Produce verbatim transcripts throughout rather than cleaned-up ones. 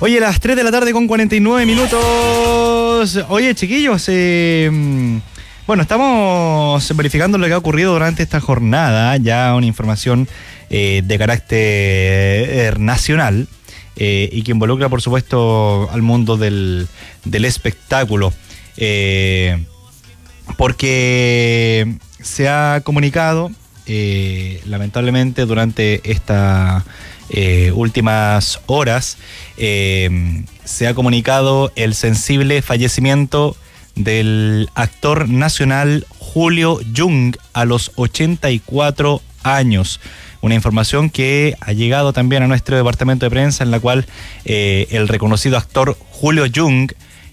Oye, las tres de la tarde con cuarenta y nueve minutos. Oye, chiquillos, eh, bueno, estamos verificando lo que ha ocurrido durante esta jornada. Ya una información eh, de carácter nacional eh, y que involucra, por supuesto, al mundo del, del espectáculo. Eh, porque se ha comunicado, eh, lamentablemente, durante esta... Eh, últimas horas eh, se ha comunicado el sensible fallecimiento del actor nacional Julio Jung a los ochenta y cuatro años. Una información que ha llegado también a nuestro departamento de prensa, en la cual eh, el reconocido actor Julio Jung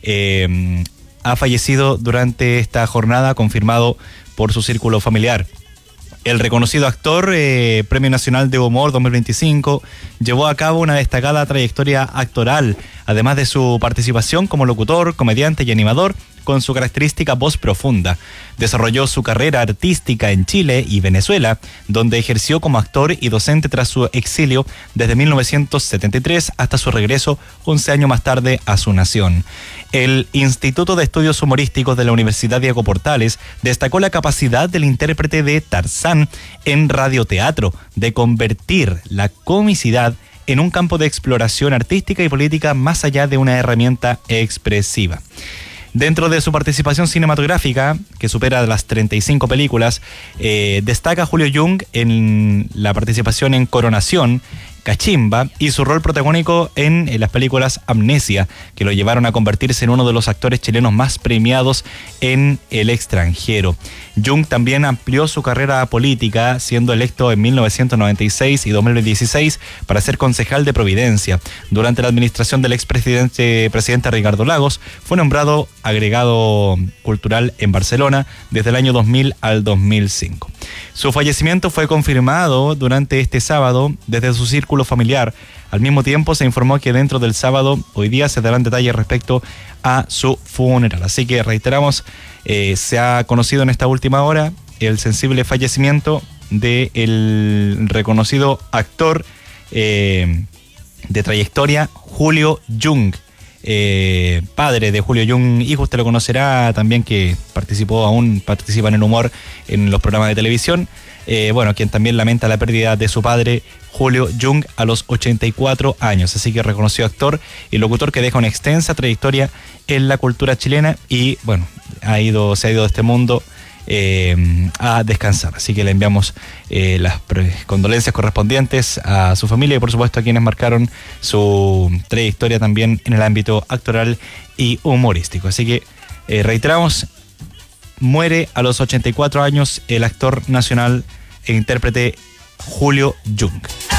eh, ha fallecido durante esta jornada, confirmado por su círculo familiar. El reconocido actor, eh, Premio Nacional de Humor dos mil veinticinco, llevó a cabo una destacada trayectoria actoral, además de su participación como locutor, comediante y animador, con su característica voz profunda. Desarrolló su carrera artística en Chile y Venezuela, donde ejerció como actor y docente tras su exilio desde mil novecientos setenta y tres hasta su regreso once años más tarde a su nación. El Instituto de Estudios Humorísticos de la Universidad Diego Portales destacó la capacidad del intérprete de Tarzán en radioteatro de convertir la comicidad en un campo de exploración artística y política más allá de una herramienta expresiva. Dentro de su participación cinematográfica, que supera las treinta y cinco películas, eh, destaca Julio Jung en la participación en Coronación, Cachimba y su rol protagónico en, en las películas Amnesia, que lo llevaron a convertirse en uno de los actores chilenos más premiados en el extranjero. Jung también amplió su carrera política, siendo electo en mil novecientos noventa y seis y dos mil dieciséis para ser concejal de Providencia. Durante la administración del expresidente presidente Ricardo Lagos, fue nombrado agregado cultural en Barcelona desde el año dos mil al dos mil cinco. Su fallecimiento fue confirmado durante este sábado desde su círculo familiar. Al mismo tiempo se informó que dentro del sábado, hoy día, se darán detalles respecto a su funeral. Así que reiteramos, eh, se ha conocido en esta última hora el sensible fallecimiento del reconocido actor eh, de trayectoria Julio Jung. Eh, padre de Julio Jung, hijo, usted lo conocerá también, que participó, aún participa en el humor en los programas de televisión. Eh, bueno, quien también lamenta la pérdida de su padre, Julio Jung, a los ochenta y cuatro años. Así que reconocido actor y locutor que deja una extensa trayectoria en la cultura chilena y, bueno, ha ido, se ha ido de este mundo eh, a descansar. Así que le enviamos eh, las condolencias correspondientes a su familia y, por supuesto, a quienes marcaron su trayectoria también en el ámbito actoral y humorístico. Así que eh, reiteramos, muere a los ochenta y cuatro años el actor nacional e intérprete Julio Jung.